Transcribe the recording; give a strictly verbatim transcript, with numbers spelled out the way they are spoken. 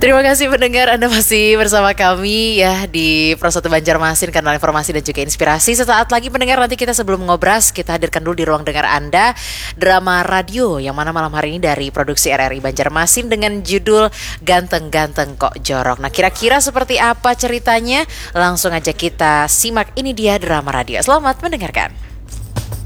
Terima kasih pendengar, Anda masih bersama kami ya di Pro satu Banjarmasin, kanal informasi dan juga inspirasi. Sesaat lagi pendengar, nanti kita sebelum ngobras, kita hadirkan dulu di ruang dengar Anda drama radio yang mana malam hari ini dari produksi R R I Banjarmasin dengan judul Ganteng-Ganteng Kok Jorok. Nah, kira-kira seperti apa ceritanya? Langsung aja kita simak, ini dia drama radio. Selamat mendengarkan.